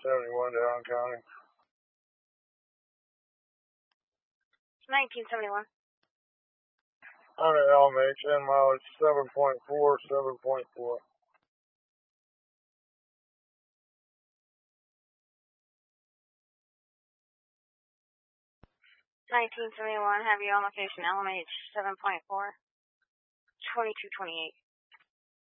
Down County. 1971. On an LMH, and mileage 7.4, 7.4. 1971, have you on location, LMH 7.4, 2228.